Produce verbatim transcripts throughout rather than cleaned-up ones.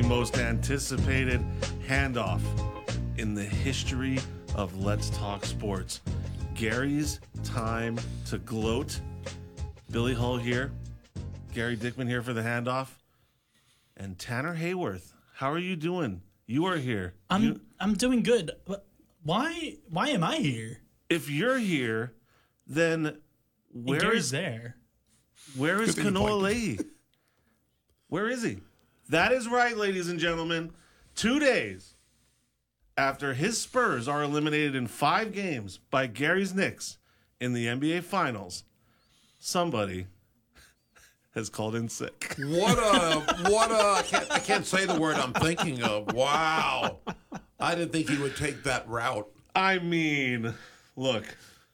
most anticipated handoff in the history of Let's Talk Sports. Gary's time to gloat. Billy Hull here. Gary Dickman here for the handoff. And Tanner Hayworth, how are you doing? You are here. I'm you, I'm doing good. Why why am I here? If you're here, then where Gary's is there? Where is Good thing you Kanoa pointed. Leahy? Where is he? That is right, ladies and gentlemen. Two days after his Spurs are eliminated in five games by Gary's Knicks in the N B A Finals, somebody has called in sick. What a, what a, I can't, I can't say the word I'm thinking of. Wow. I didn't think he would take that route. I mean, look,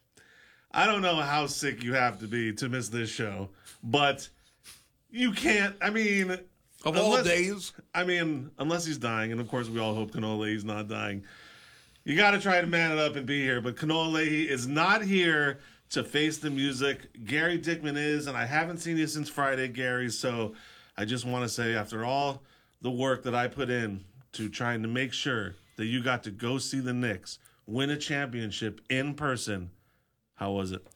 I don't know how sick you have to be to miss this show, but you can't, I mean... Of all days? I mean, unless he's dying, and of course we all hope Kanoa Leahy's not dying. You got to try to man it up and be here, but Kanoa Leahy is not here to face the music. Gary Dickman is, and I haven't seen you since Friday, Gary, so I just want to say after all the work that I put in to trying to make sure that you got to go see the Knicks win a championship in person, how was it?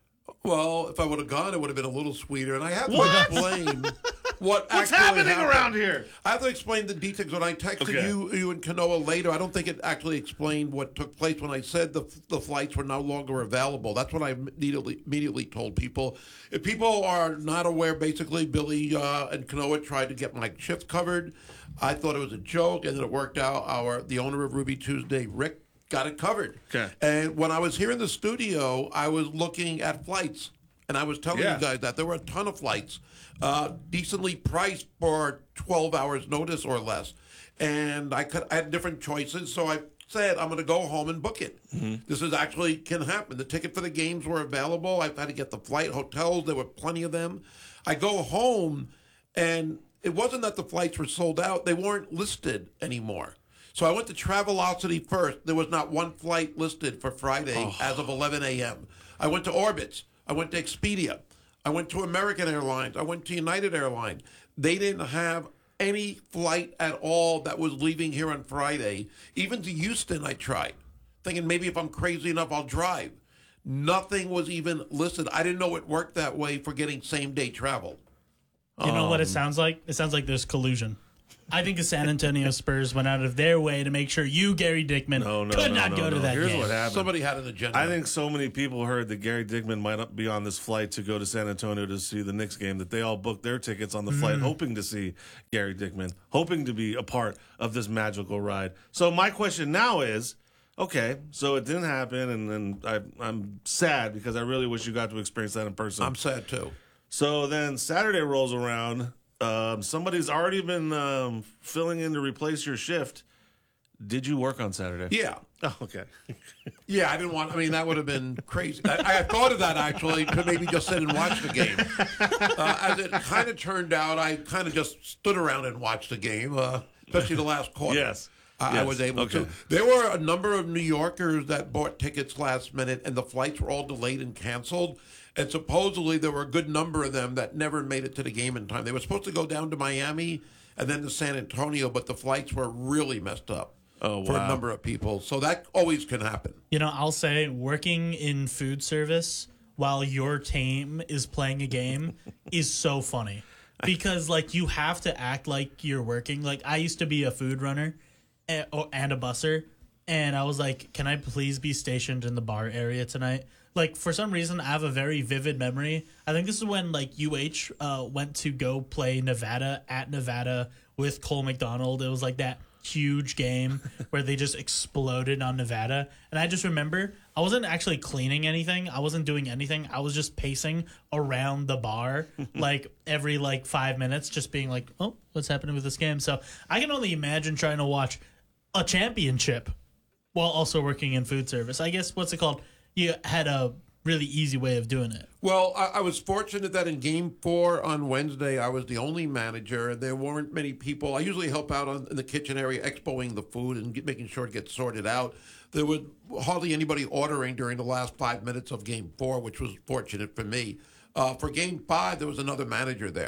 Well, if I would have gone, it would have been a little sweeter, and I have to What? explain what What's actually happening happened. around here? I have to explain the details. When I texted Okay. you, you and Kanoa later, I don't think it actually explained what took place when I said the the flights were no longer available. That's what I immediately immediately told people. If people are not aware, basically, Billy uh, and Kanoa tried to get my shift covered. I thought it was a joke, and then it worked out. Our the owner of Ruby Tuesday, Rick, got it covered. Okay. And when I was here in the studio, I was looking at flights. And I was telling Yeah. you guys that there were a ton of flights, uh, decently priced for twelve hours notice or less. And I could I had different choices, so I said I'm going to go home and book it. Mm-hmm. This is actually can happen. The ticket for the games were available. I had to get the flight, hotels. There were plenty of them. I go home, and it wasn't that the flights were sold out. They weren't listed anymore. So I went to Travelocity first. There was not one flight listed for Friday Oh. as of eleven a.m. I went to Orbitz. I went to Expedia. I went to American Airlines. I went to United Airlines. They didn't have any flight at all that was leaving here on Friday. Even to Houston, I tried, thinking maybe if I'm crazy enough, I'll drive. Nothing was even listed. I didn't know it worked that way for getting same-day travel. You know what it Um, sounds like? It sounds like there's collusion. I think the San Antonio Spurs went out of their way to make sure you, Gary Dickman, No, no, could no, not no, go no. to that Here's game. what happened. Somebody had an agenda. I think so many people heard that Gary Dickman might not be on this flight to go to San Antonio to see the Knicks game that they all booked their tickets on the flight hoping to see Gary Dickman, hoping to be a part of this magical ride. So my question now is, okay, so it didn't happen, and, and I, I'm sad because I really wish you got to experience that in person. I'm sad, too. So then Saturday rolls around. Um, somebody's already been um, filling in to replace your shift. Did you work on Saturday? Yeah. Oh, okay. Yeah, I didn't want. I mean, that would have been crazy. I, I had thought of that actually to maybe just sit and watch the game. Uh, as it kind of turned out, I kind of just stood around and watched the game, uh, especially the last quarter. Yes. I, I Yes. was able Okay. to. There were a number of New Yorkers that bought tickets last minute, and the flights were all delayed and canceled. And supposedly there were a good number of them that never made it to the game in time. They were supposed to go down to Miami and then to San Antonio, but the flights were really messed up. Oh, For wow. a number of people. So that always can happen. You know, I'll say working in food service while your team is playing a game is so funny. Because, like, you have to act like you're working. Like, I used to be a food runner and, or, and a busser, and I was like, can I please be stationed in the bar area tonight? Like, for some reason, I have a very vivid memory. I think this is when, like, U H uh, went to go play Nevada at Nevada with Cole McDonald. It was like that huge game where they just exploded on Nevada. And I just remember I wasn't actually cleaning anything. I wasn't doing anything. I was just pacing around the bar like every like five minutes, just being like, oh, what's happening with this game? So I can only imagine trying to watch a championship while also working in food service. I guess, what's it called? You had a really easy way of doing it. Well, I, I was fortunate that in Game Four on Wednesday, I was the only manager. There weren't many people. I usually help out on, in the kitchen area, expoing the food and get, making sure it gets sorted out. There was hardly anybody ordering during the last five minutes of Game Four, which was fortunate for me. Uh, for Game Five, there was another manager there.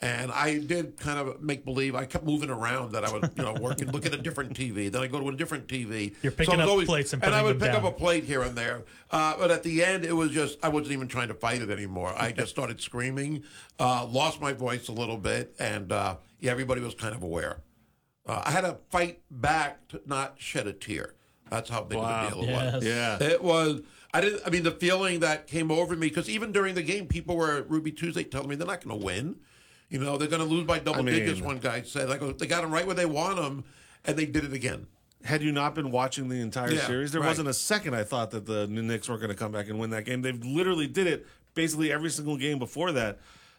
And I did kind of make believe. I kept moving around that I was, you know, working, look at a different T V. Then I go to a different T V. You're picking I was up plates and and I putting would them pick down. up a plate here and there. Uh, but at the end, it was just I wasn't even trying to fight it anymore. I just started screaming, uh, lost my voice a little bit, and uh, yeah, everybody was kind of aware. Uh, I had to fight back to not shed a tear. That's how big Wow. of a deal it Yes. was. Yeah. It was. I didn't. I mean, the feeling that came over me because even during the game, people were at Ruby Tuesday telling me they're not going to win. You know, they're going to lose by double I mean- digits. One guy said, "I go, they got them right where they want them, and they did it again." Had you not been watching the entire Yeah, series, there right. wasn't a second I thought that the Knicks weren't going to come back and win that game. They've literally did it basically every single game before that.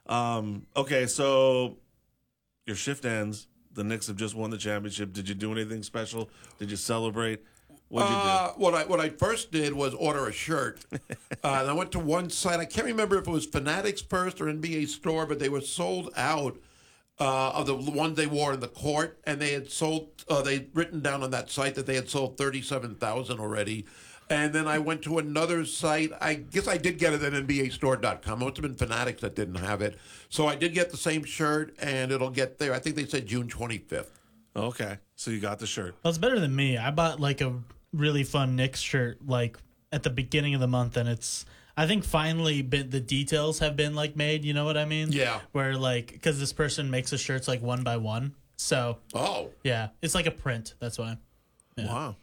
Um, okay, so your shift ends. The Knicks have just won the championship. Did you do anything special? Did you celebrate? What did you do? Uh, what I what I first did was order a shirt. uh, and I went to one site. I can't remember if it was Fanatics first or N B A Store, but they were sold out uh, of the ones they wore in the court, and they had sold. Uh, they'd written down on that site that they had sold thirty-seven thousand already. And then I went to another site. I guess I did get it at N B A store dot com. It must have been Fanatics that didn't have it. So I did get the same shirt, and it'll get there. I think they said June twenty-fifth. Okay, so you got the shirt. Well, it's better than me. I bought like a really fun Knicks shirt like at the beginning of the month, and it's I think finally been, the details have been like made. You know what I mean? Yeah. Where like because this person makes the shirts like one by one, so Oh. yeah, it's like a print. That's why. Wow.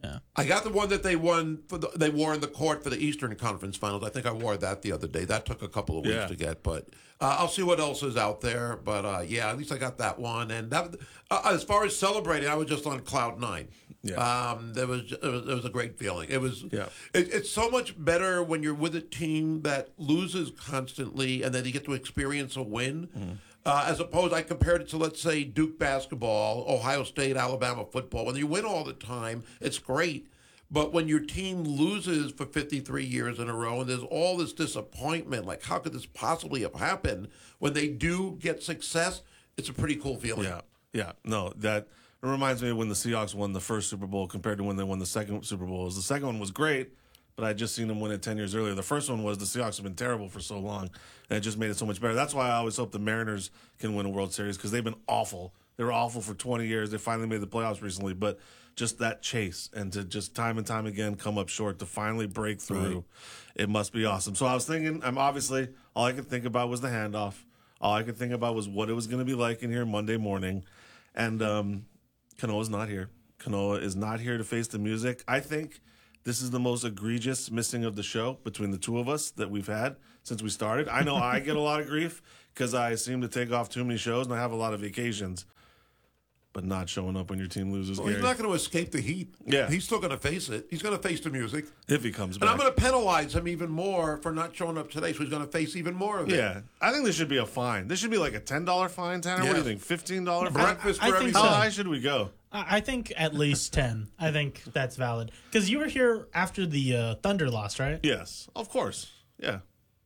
I got the one that they won for the, they wore in the court for the Eastern Conference Finals. I think I wore that the other day. That took a couple of weeks Yeah. to get, but uh, I'll see what else is out there. But uh, yeah, at least I got that one. And that, uh, as far as celebrating, I was just on cloud nine. Yeah. Um, there was, it was it was a great feeling. It was. Yeah. It, it's so much better when you're with a team that loses constantly, and then you get to experience a win. Mm-hmm. Uh, as opposed, I compared it to, let's say, Duke basketball, Ohio State, Alabama football. When you win all the time, it's great. But when your team loses for fifty-three years in a row and there's all this disappointment, like how could this possibly have happened? When they do get success, it's a pretty cool feeling. Yeah, yeah. No, that it reminds me of when the Seahawks won the first Super Bowl compared to when they won the second Super Bowl. The second one was great, but I just seen them win it ten years earlier. The first one was the Seahawks have been terrible for so long, and it just made it so much better. That's why I always hope the Mariners can win a World Series because they've been awful. They were awful for twenty years. They finally made the playoffs recently, but just that chase and to just time and time again come up short to finally break through, Right. it must be awesome. So I was thinking, I'm obviously, all I could think about was the handoff. All I could think about was what it was going to be like in here Monday morning. And um, Kanoa's not here. Kanoa is not here to face the music. I think this is the most egregious missing of the show between the two of us that we've had since we started. I know I get a lot of grief because I seem to take off too many shows and I have a lot of vacations. But not showing up when your team loses, Well, he's Gary. not going to escape the heat. Yeah. He's still going to face it. He's going to face the music. If he comes And back. I'm going to penalize him even more for not showing up today, so he's going to face even more of it. Yeah. I think this should be a fine. This should be like a ten dollars fine, Tanner. What do you Yes. think? fifteen dollars fine? Breakfast for I every think How so. high should we go? I I think at least ten. I think that's valid because you were here after the uh, Thunder lost, right? Yes. Of course. Yeah.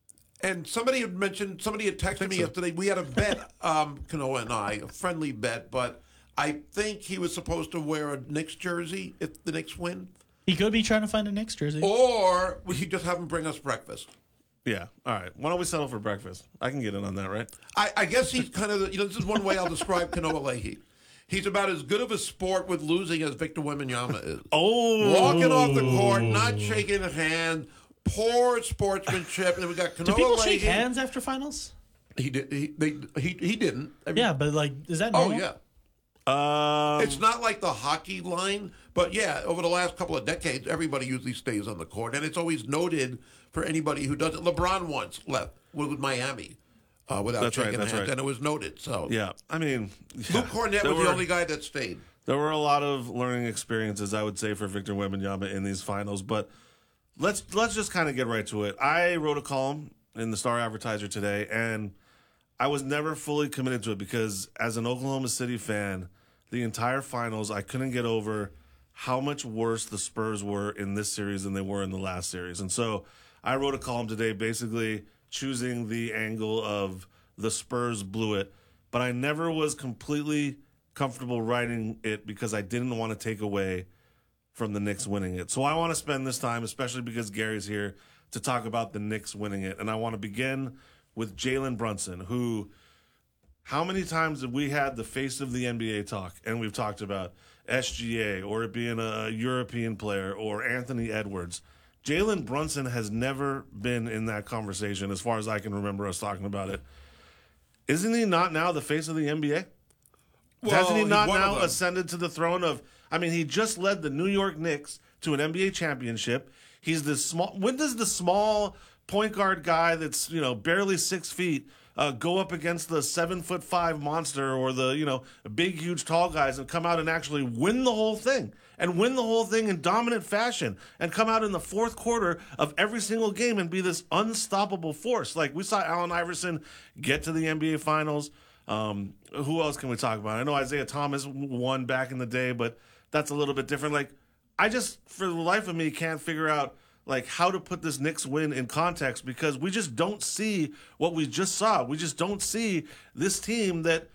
And somebody had mentioned, somebody had texted me so. yesterday. We had a bet, um, Kanoa and I, a friendly bet, but I think he was supposed to wear a Knicks jersey if the Knicks win, He could be trying to find a Knicks jersey. or we could just have him bring us breakfast. Yeah. All right. Why don't we settle for breakfast? I can get in on that, right? I, I guess he's kind of, the, you know, this is one way I'll describe Kanoa Leahy. He's about as good of a sport with losing as Victor Wembanyama is. Oh. Walking off the court, not shaking a hand, poor sportsmanship, and then we got Kanoa Do people Leahy. shake hands after finals? He did. He they, he he didn't. I mean, Yeah, but like, is that Oh normal? yeah. Um, It's not like the hockey line, but yeah, over the last couple of decades, everybody usually stays on the court, and it's always noted for anybody who doesn't. LeBron once left with Miami uh, without That's right, shaking that's hands, right. and it was noted. So yeah. I mean, Luke yeah. Cornett There was were- the only guy that stayed. There were a lot of learning experiences, I would say, for Victor Wembanyama in these finals. But let's let's just kind of get right to it. I wrote a column in the Star Advertiser today, and I was never fully committed to it because as an Oklahoma City fan, the entire finals, I couldn't get over how much worse the Spurs were in this series than they were in the last series. And so I wrote a column today basically choosing the angle of the Spurs blew it, but I never was completely comfortable writing it because I didn't want to take away from the Knicks winning it. So I want to spend this time, especially because Gary's here, to talk about the Knicks winning it. And I want to begin with Jalen Brunson, who how many times have we had the face of the N B A talk, and we've talked about S G A or it being a European player or Anthony Edwards. Jalen Brunson has never been in that conversation as far as I can remember us talking about it. Isn't he not now the face of the N B A? Well, Hasn't he he's not one of now them. ascended to the throne of, I mean, he just led the New York Knicks to an N B A championship. He's this small, when does the small point guard guy that's, you know, barely six feet Uh, go up against the seven foot five monster or the, you know, big, huge, tall guys and come out and actually win the whole thing and win the whole thing in dominant fashion and come out in the fourth quarter of every single game and be this unstoppable force? Like we saw Allen Iverson get to the N B A Finals. Um, who else can we talk about? I know Isaiah Thomas won back in the day, but that's a little bit different. Like I just, for the life of me, can't figure out like how to put this Knicks win in context because we just don't see what we just saw. We just don't see this team that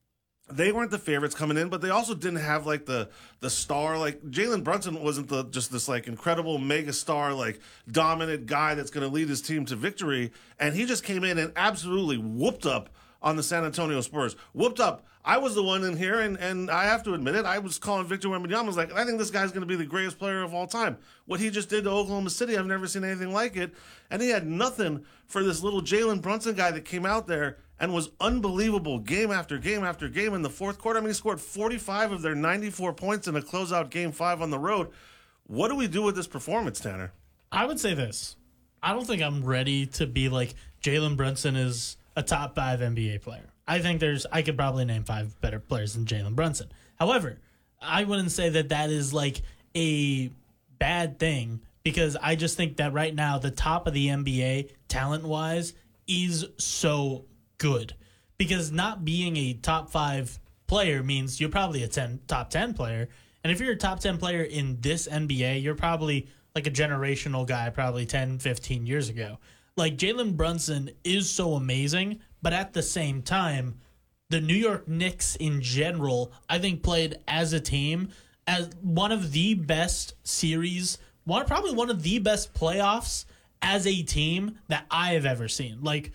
they weren't the favorites coming in, but they also didn't have like the the star. Like Jalen Brunson wasn't the just this like incredible mega star, like dominant guy that's going to lead his team to victory. And he just came in and absolutely whooped up on the San Antonio Spurs. Whooped up. I was the one in here, and, and I have to admit it, I was calling Victor Wembanyama. I was like, I think this guy's going to be the greatest player of all time. What he just did to Oklahoma City, I've never seen anything like it. And he had nothing for this little Jalen Brunson guy that came out there and was unbelievable game after game after game in the fourth quarter. I mean, he scored forty-five of their ninety-four points in a closeout game five on the road. What do we do with this performance, Tanner? I would say this. I don't think I'm ready to be like Jalen Brunson is a top five N B A player. I think there's, I could probably name five better players than Jalen Brunson. However, I wouldn't say that that is like a bad thing because I just think that right now the top of the N B A talent-wise is so good. Because not being a top five player means you're probably a ten, top ten player. And if you're a top ten player in this N B A, you're probably like a generational guy probably ten, fifteen years ago. Like Jalen Brunson is so amazing, but at the same time, the New York Knicks in general, I think played as a team as one of the best series, one probably one of the best playoffs as a team that I have ever seen. Like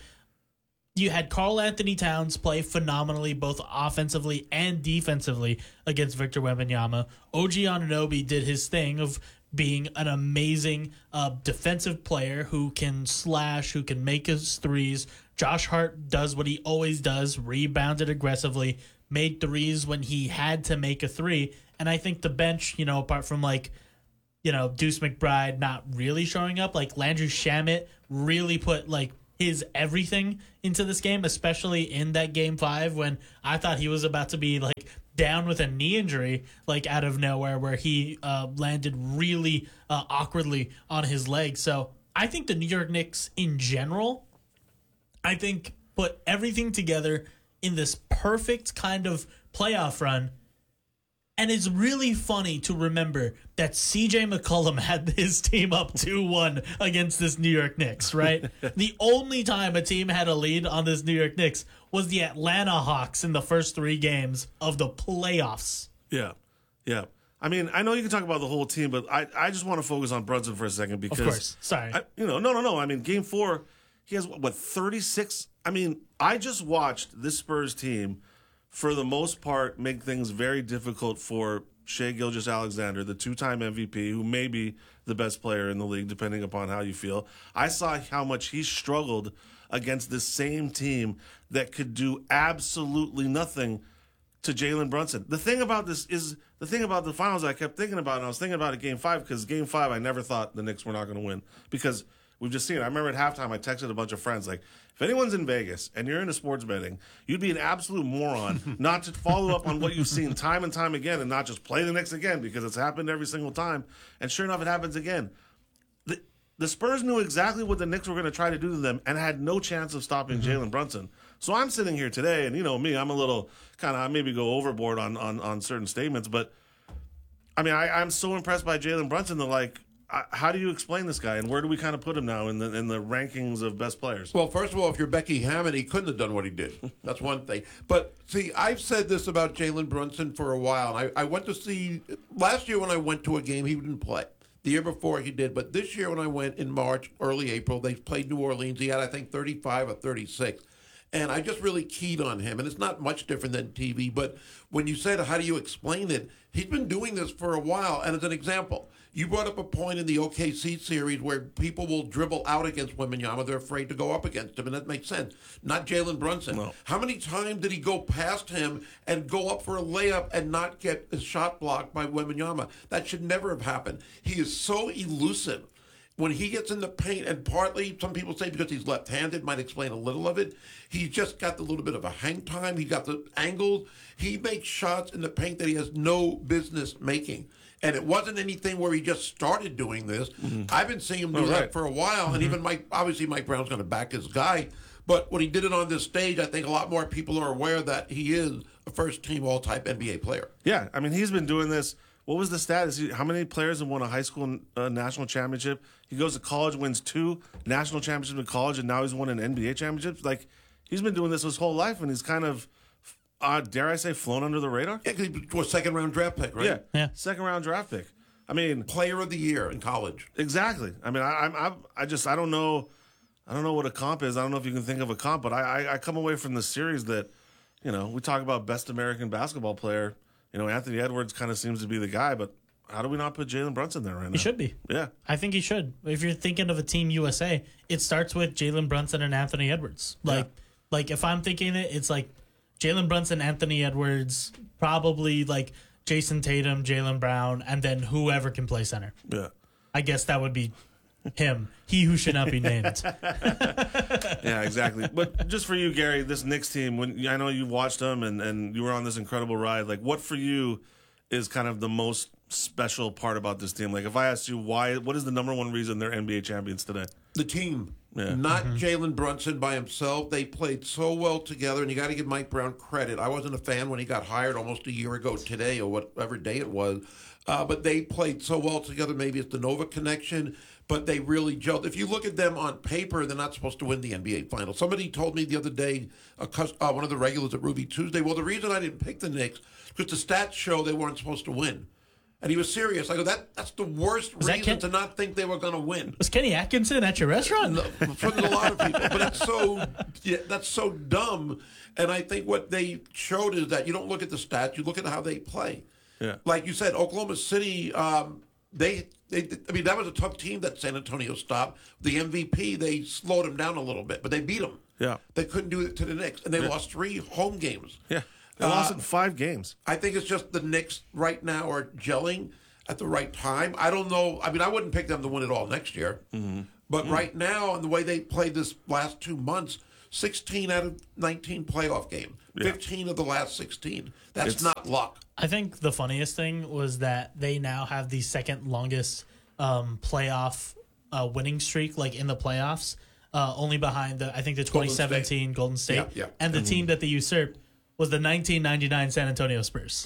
you had Karl Anthony Towns play phenomenally both offensively and defensively against Victor Wembanyama. O G Anunoby did his thing of being an amazing uh, defensive player who can slash, who can make his threes. Josh Hart does what he always does, rebounded aggressively, made threes when he had to make a three. And I think the bench, you know, apart from like, you know, Deuce McBride not really showing up, like Landry Shamet really put like his everything into this game, especially in that game five when I thought he was about to be like down with a knee injury, like out of nowhere, where he uh, landed really uh, awkwardly on his leg. So I think the New York Knicks in general, I think put everything together in this perfect kind of playoff run. And it's really funny to remember that C J McCollum had his team up two one against this New York Knicks, right? The only time a team had a lead on this New York Knicks was the Atlanta Hawks in the first three games of the playoffs. Yeah, yeah. I mean, I know you can talk about the whole team, but I, I just want to focus on Brunson for a second because... Of course. Sorry. I, you know, no, no, no. I mean, game four, he has, what, thirty-six? I mean, I just watched this Spurs team, for the most part, make things very difficult for Shai Gilgeous-Alexander, the two-time M V P, who may be the best player in the league, depending upon how you feel. I saw how much he struggled against this same team that could do absolutely nothing to Jalen Brunson. The thing about this is, the thing about the finals I kept thinking about, and I was thinking about it game five, because game five I never thought the Knicks were not going to win, because we've just seen it. I remember at halftime I texted a bunch of friends, like, if anyone's in Vegas and you're into sports betting, you'd be an absolute moron not to follow up on what you've seen time and time again and not just play the Knicks again, because it's happened every single time. And sure enough, it happens again. The, the Spurs knew exactly what the Knicks were going to try to do to them and had no chance of stopping mm-hmm. Jalen Brunson. So I'm sitting here today, and you know me, I'm a little kind of, I maybe go overboard on, on, on certain statements, but I mean, I, I'm so impressed by Jalen Brunson that, like, I, how do you explain this guy, and where do we kind of put him now in the in the rankings of best players? Well, first of all, if you're Becky Hammond, he couldn't have done what he did. That's one thing. But, see, I've said this about Jalen Brunson for a while. I, I went to see – last year when I went to a game, he didn't play. The year before he did. But this year when I went in March, early April, they played New Orleans. He had, I think, thirty-five or thirty-six. And I just really keyed on him. And it's not much different than T V. But when you said, how do you explain it? He's been doing this for a while. And as an example, you brought up a point in the O K C series where people will dribble out against Wembanyama. They're afraid to go up against him. And that makes sense. Not Jalen Brunson. No. How many times did he go past him and go up for a layup and not get his shot blocked by Wembanyama? That should never have happened. He is so elusive. When he gets in the paint, and partly some people say because he's left-handed, might explain a little of it. He's just got the little bit of a hang time. He got the angles. He makes shots in the paint that he has no business making. And it wasn't anything where he just started doing this. Mm-hmm. I've been seeing him do oh, that right. for a while, mm-hmm. and even Mike, obviously Mike Brown's going to back his guy. But when he did it on this stage, I think a lot more people are aware that he is a first-team all-type N B A player. Yeah, I mean, he's been doing this. What was the stat? Is he, how many players have won a high school uh, national championship? He goes to college, wins two national championships in college, and now he's won an N B A championship. Like, he's been doing this his whole life, and he's kind of, uh, dare I say, flown under the radar? Yeah, because he was a second-round draft pick, right? Yeah, Yeah. second-round draft pick. I mean, Player of the year in college. exactly. I mean, I, I'm, I'm, I just, I don't know, I don't know what a comp is. I don't know if you can think of a comp, but I, I, I come away from the series that, you know, we talk about best American basketball player. You know, Anthony Edwards kind of seems to be the guy, but how do we not put Jalen Brunson there right now? He should be. Yeah. I think he should. If you're thinking of a Team U S A, it starts with Jalen Brunson and Anthony Edwards. Like, Yeah. like if I'm thinking it, it's like Jalen Brunson, Anthony Edwards, probably like Jason Tatum, Jaylen Brown, and then whoever can play center. Yeah. I guess that would be him. He who should not be named. Yeah, exactly. But just for you, Gary, this Knicks team, when I know you watched them and, and you were on this incredible ride, like what for you is kind of the most special part about this team? Like if I asked you why, what is the number one reason they're N B A champions today? The team, Yeah. not Jalen Brunson by himself. They played so well together, and you got to give Mike Brown credit. I wasn't a fan when he got hired almost a year ago today, or whatever day it was, uh, but they played so well together. Maybe it's the Nova connection, but they really gelled. If you look at them on paper, they're not supposed to win the N B A Finals. Somebody told me the other day, a cus- uh, one of the regulars at Ruby Tuesday, well, the reason I didn't pick the Knicks is because the stats show they weren't supposed to win. And he was serious. I go, that that's the worst that reason Ken- to not think they were going to win. Was Kenny Atkinson at your restaurant? For a lot of people, but that's so yeah, that's so dumb. And I think what they showed is that you don't look at the stats, you look at how they play. Yeah. Like you said, Oklahoma City, um, they they I mean that was a tough team that San Antonio stopped. The M V P, they slowed them down a little bit, but they beat them. Yeah. They couldn't do it to the Knicks, and they Yeah. lost three home games. Yeah. They lost in five games. I think it's just the Knicks right now are gelling at the right time. I don't know. I mean, I wouldn't pick them to win it all next year. Mm-hmm. But mm-hmm. right now, and the way they played this last two months, sixteen out of nineteen playoff games, Yeah. fifteen of the last sixteen. That's It's- not luck. I think the funniest thing was that they now have the second longest um, playoff uh, winning streak, like in the playoffs, uh, only behind the I think the twenty seventeen Golden State, Yeah, yeah. and the Mm-hmm. team that they usurped was the nineteen ninety-nine San Antonio Spurs.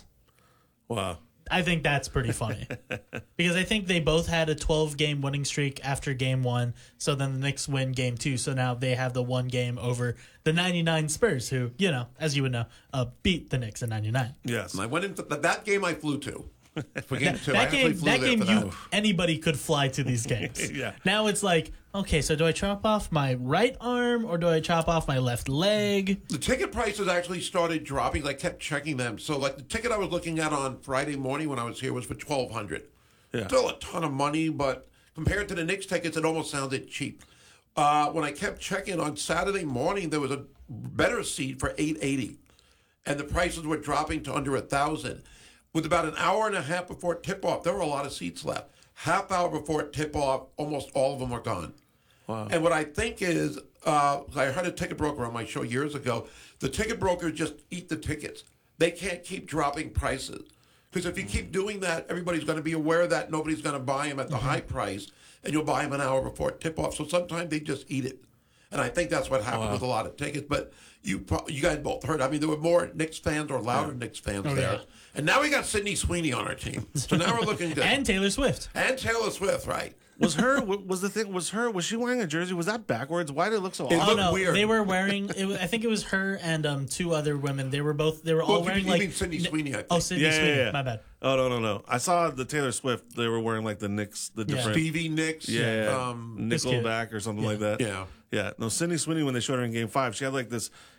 Wow. I think that's pretty funny because I think they both had a twelve game winning streak after game one. So then the Knicks win game two. So now they have the one game over the ninety-nine Spurs, who, you know, as you would know, uh, beat the Knicks in ninety-nine. Yes. And I went into that, that game I flew to. For game two. I That actually game, flew that there game, for you that. anybody could fly to these games. Yeah. Now it's like, okay, so do I chop off my right arm or do I chop off my left leg? The ticket prices actually started dropping. I kept checking them. So, like the ticket I was looking at on Friday morning when I was here was for twelve hundred. Yeah. Still a ton of money, but compared to the Knicks tickets, it almost sounded cheap. Uh, when I kept checking on Saturday morning, there was a better seat for eight eighty, and the prices were dropping to under a thousand. With about an hour and a half before tip-off, there were a lot of seats left. Half hour before tip-off, almost all of them were gone. Wow. And what I think is, uh, I heard a ticket broker on my show years ago, the ticket brokers just eat the tickets. They can't keep dropping prices. Because if you keep doing that, everybody's going to be aware that nobody's going to buy them at the high price, and you'll buy them an hour before tip-off. So sometimes they just eat it. And I think that's what happened Wow. with a lot of tickets. But you pro- you guys both heard. I mean, there were more Knicks fans or louder Knicks fans Oh, there. yeah. And now we got Sydney Sweeney on our team. So now we're looking good. And Taylor Swift. And Taylor Swift, right? Was her was the thing was her was she wearing a jersey? Was that backwards? Why did it look so It odd? Oh looked no, weird. they were wearing. It was, I think it was her and um, two other women. They were both. They were all Well, you wearing mean- you like. mean Sydney Sweeney, I think. Oh, Sydney Yeah, yeah, Sweeney. yeah. My bad. Oh no no no! I saw the Taylor Swift. They were wearing like the Knicks, the Yeah. different Stevie Nicks. yeah, yeah. Um, It's cute. Nickelback or something like that. Yeah. yeah. No, Sydney Sweeney when they showed her in Game Five, she had like this.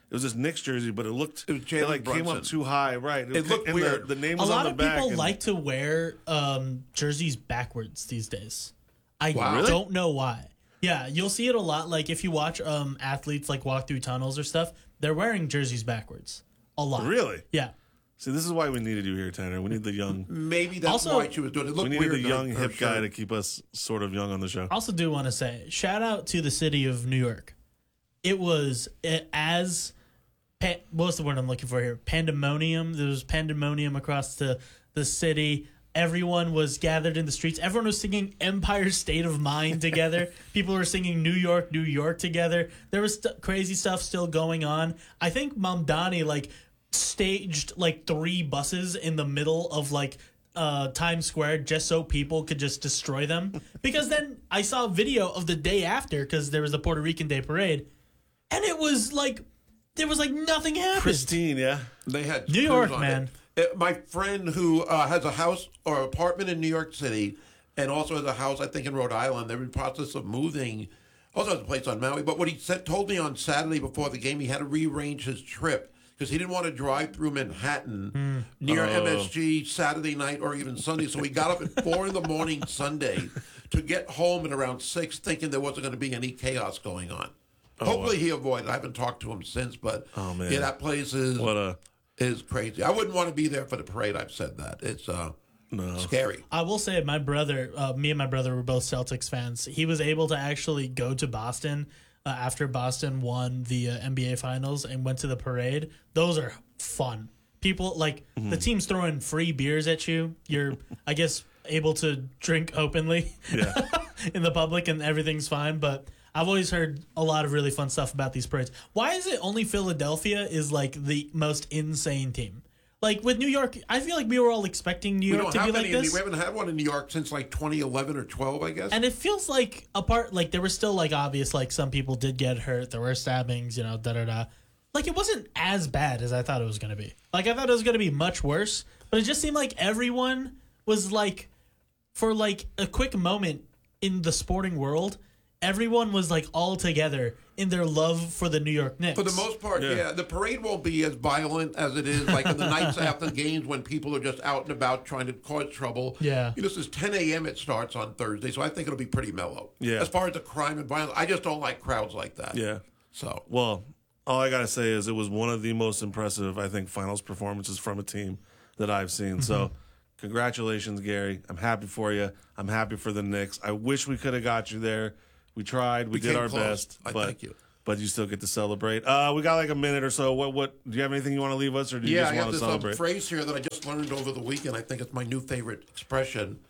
It was this Knicks jersey, but it looked It was it Jalen like came up Brunson. too high. Right. It was- looked and the- weird. The, name A was on lot the of back. people and- like to wear um, jerseys backwards these days. I Wow. Really? don't know why. Yeah, you'll see it a lot. Like if you watch um, athletes like walk through tunnels or stuff, they're wearing jerseys backwards a lot. Really? Yeah. See, this is why we needed you here, Tanner. We need the young. Maybe that's Also- why she was doing it. It We looked needed weird. the young her- her hip guy shirt. to keep us sort of young on the show. I also do want to say shout out to the city of New York. It was it, as pa- what's the word I'm looking for here? Pandemonium. There was pandemonium across the the city. Everyone was gathered in the streets. Everyone was singing Empire State of Mind together. People were singing New York, New York together. There was st- crazy stuff still going on. I think Mamdani like staged like three buses in the middle of like uh, Times Square just so people could just destroy them. Because then I saw a video of the day after because there was the Puerto Rican Day Parade, and it was like there was like nothing happened. Pristine, yeah. They had New screws York, on man. it. Uh, My friend who uh, has a house or apartment in New York City and also has a house, I think, in Rhode Island. They're in the process of moving. Also has a place on Maui. But what he said, told me on Saturday before the game, he had to rearrange his trip because he didn't want to drive through Manhattan near Oh. M S G Saturday night or even Sunday. So he got up at four in the morning Sunday to get home at around six, thinking there wasn't going to be any chaos going on. Hopefully he avoided. I haven't talked to him since, but Oh, man. yeah, that place is What a is crazy. I wouldn't want to be there for the parade. I've said that. It's uh, scary. I will say, my brother, uh, me and my brother were both Celtics fans. He was able to actually go to Boston uh, after Boston won the uh, N B A Finals and went to the parade. Those are fun. People like the team's throwing free beers at you. You're, I guess, able to drink openly yeah. in the public, and everything's fine. But I've always heard a lot of really fun stuff about these parades. Why is it only Philadelphia is like the most insane team? Like with New York, I feel like we were all expecting New We York don't to be have like any. in- this. We haven't had one in New York since like twenty eleven or twelve, I guess. And it feels like apart, like there was still like obvious, like some people did get hurt. There were stabbings, you know, da da da. Like it wasn't as bad as I thought it was going to be. Like I thought it was going to be much worse, but it just seemed like everyone was like, for like a quick moment in the sporting world, everyone was like all together in their love for the New York Knicks. For the most part, Yeah. yeah. The parade won't be as violent as it is like in the nights after games when people are just out and about trying to cause trouble. Yeah. You know, this is ten a.m. it starts on Thursday, so I think it'll be pretty mellow. Yeah. As far as the crime and violence, I just don't like crowds like that. Yeah. So, Well, all I got to say is it was one of the most impressive, I think, finals performances from a team that I've seen. So, congratulations, Gary. I'm happy for you. I'm happy for the Knicks. I wish we could have got you there. We tried. We, We did came our close. best. I but, thank you. But you still get to celebrate. Uh, we got like a minute or so. What? What? Do you have anything you want to leave us, or do you yeah, just I want got to this um, celebrate? phrase here that I just learned over the weekend. I think it's my new favorite expression.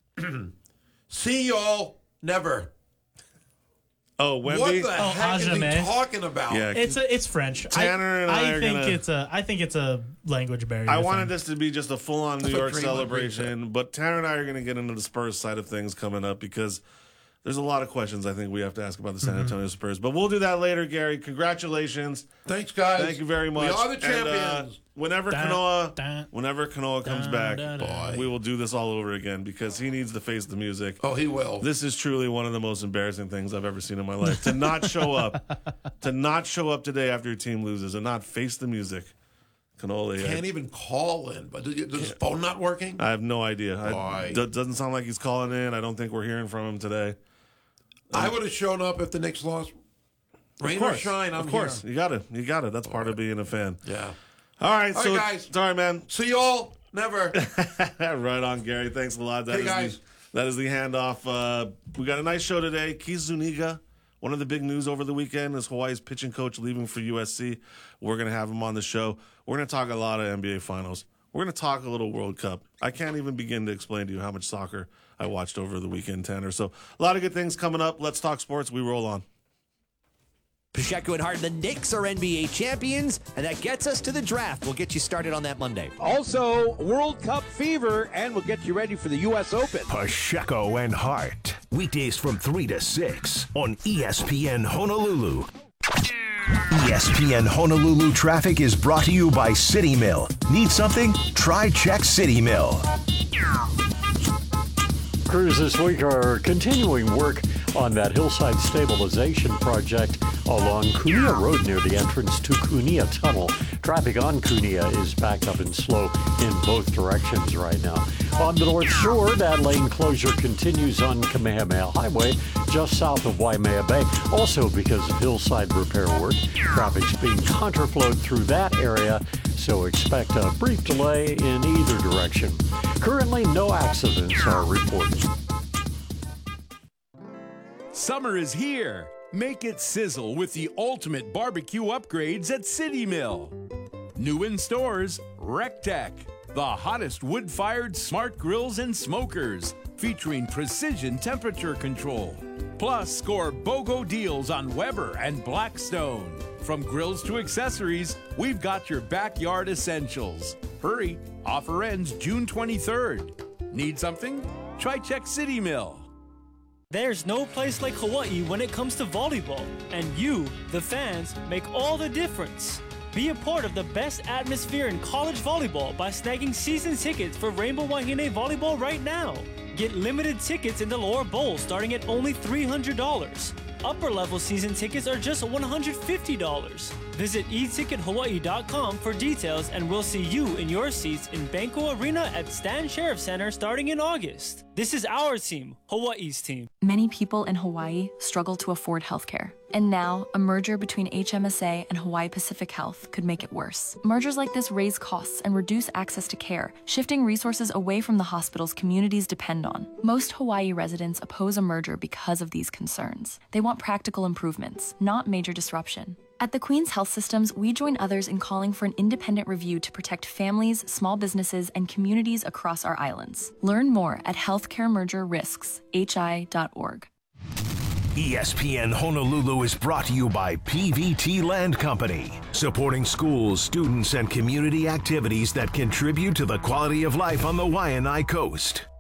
See y'all never. oh, Wemby. What the Oh, heck is Ajame. he talking about? Yeah. it's a, it's French. Tanner and I are think gonna- it's a I think it's a language barrier. I thing. wanted this to be just a full-on New That's what York Draymond Green celebration, but Tanner and I are going to get into the Spurs side of things coming up because there's a lot of questions I think we have to ask about the San Antonio Spurs. But we'll do that later, Gary. Congratulations. Thanks, guys. Thank you very much. We are the And, champions. uh, whenever Dun, Kanoa, dun, whenever Kanoa comes dun, back, dun, dun. we will do this all over again because he needs to face the music. oh, he will. This is truly one of the most embarrassing things I've ever seen in my life. to not show up, to not show up today after your team loses and not face the music. Cannoli. I- Can't even call in. But does his phone not working? I have no idea. I, Why? d- doesn't sound like he's calling in. I don't think we're hearing from him today. I would have shown up if the Knicks lost. Rain Of course, or shine, I'm of course, here. you got it. You got it. That's part of being a fan. Yeah. All right, All so right, guys. sorry, man. See y'all. Never. Right on, Gary. Thanks a lot. That Hey, is guys. the that is the handoff. Uh, we got a nice show today. Keith Zuniga. One of the big news over the weekend is Hawaii's pitching coach leaving for U S C. We're going to have him on the show. We're going to talk a lot of N B A Finals. We're going to talk a little World Cup. I can't even begin to explain to you how much soccer I watched over the weekend, Tanner. So a lot of good things coming up. Let's talk sports. We roll on. Pacheco and Harden, the Knicks are N B A champions, and that gets us to the draft. We'll get you started on that Monday. Also, World Cup fever, and we'll get you ready for the U S Open. Pacheco and Hart. Weekdays from three to six on E S P N Honolulu. E S P N Honolulu traffic is brought to you by City Mill. Need something? Try Check City Mill. Crews this week are continuing work on that hillside stabilization project along Cunha Road near the entrance to Cunha Tunnel. Traffic on Cunha is backed up and slow in both directions right now. On the North Shore, that lane closure continues on Kamehameha Highway just south of Waimea Bay. Also because of hillside repair work, traffic's being contraflowed through that area, so expect a brief delay in either direction. Currently, no accidents are reported. Summer is here. Make it sizzle with the ultimate barbecue upgrades at City Mill. New in stores, RecTech, the hottest wood-fired smart grills and smokers, featuring precision temperature control. Plus, score BOGO deals on Weber and Blackstone. From grills to accessories, we've got your backyard essentials. Hurry, offer ends June twenty-third. Need something? Try check City Mill. There's no place like Hawaii when it comes to volleyball, and you, the fans, make all the difference. Be a part of the best atmosphere in college volleyball by snagging season tickets for Rainbow Wahine Volleyball right now. Get limited tickets in the lower bowl starting at only three hundred dollars. Upper level season tickets are just one hundred fifty dollars. Visit e ticket hawaii dot com for details, and we'll see you in your seats in Banco Arena at Stan Sheriff Center starting in August. This is our team, Hawaii's team. Many people in Hawaii struggle to afford healthcare. And now, a merger between H M S A and Hawaii Pacific Health could make it worse. Mergers like this raise costs and reduce access to care, shifting resources away from the hospitals communities depend on. Most Hawaii residents oppose a merger because of these concerns. They want practical improvements, not major disruption. At the Queen's Health Systems, we join others in calling for an independent review to protect families, small businesses, and communities across our islands. Learn more at healthcare merger risks h i dot org. E S P N Honolulu is brought to you by P V T Land Company, supporting schools, students, and community activities that contribute to the quality of life on the Waianae Coast.